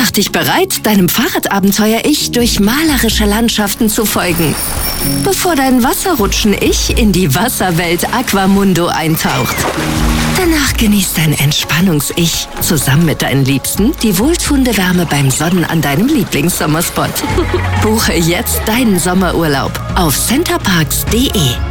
Mach dich bereit, deinem Fahrradabenteuer-Ich durch malerische Landschaften zu folgen, bevor dein Wasserrutschen-Ich in die Wasserwelt Aquamundo eintaucht. Danach genießt dein Entspannungs-Ich zusammen mit deinen Liebsten die wohltuende Wärme beim Sonnen an deinem Lieblingssommerspot. Buche jetzt deinen Sommerurlaub auf centerparks.de.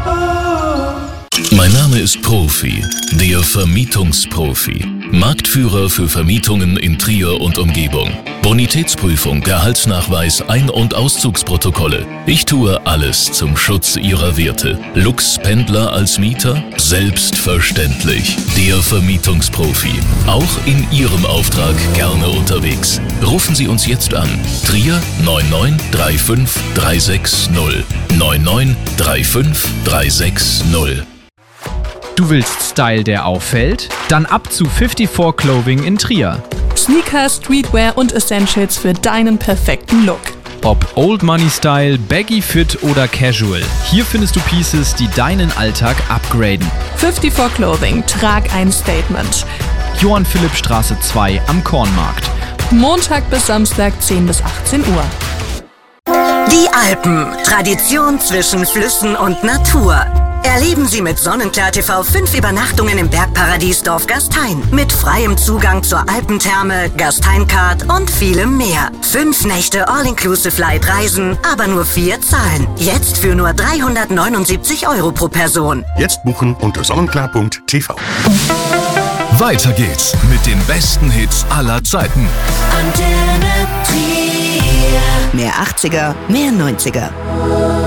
Mein Name ist Profi, der Vermietungsprofi. Marktführer für Vermietungen in Trier und Umgebung. Bonitätsprüfung, Gehaltsnachweis, Ein- und Auszugsprotokolle. Ich tue alles zum Schutz Ihrer Werte. Lux-Pendler als Mieter? Selbstverständlich. Der Vermietungsprofi. Auch in Ihrem Auftrag gerne unterwegs. Rufen Sie uns jetzt an. Trier 99 35 360. 99 35 360. Du willst Style, der auffällt? Dann ab zu 54 Clothing in Trier. Sneaker, Streetwear und Essentials für deinen perfekten Look. Ob Old Money Style, Baggy Fit oder Casual. Hier findest du Pieces, die deinen Alltag upgraden. 54 Clothing, trag ein Statement. Johann Philipp Straße 2 am Kornmarkt. Montag bis Samstag 10 bis 18 Uhr. Die Alpen. Tradition zwischen Flüssen und Natur. Erleben Sie mit Sonnenklar TV 5 Übernachtungen im Bergparadies Dorf Gastein. Mit freiem Zugang zur Alpentherme, Gastein-Card und vielem mehr. 5 Nächte All-Inclusive-Light-Reisen, aber nur 4 zahlen. Jetzt für nur 379 € pro Person. Jetzt buchen unter sonnenklar.tv. Weiter geht's mit den besten Hits aller Zeiten. Mehr 80er, mehr 90er.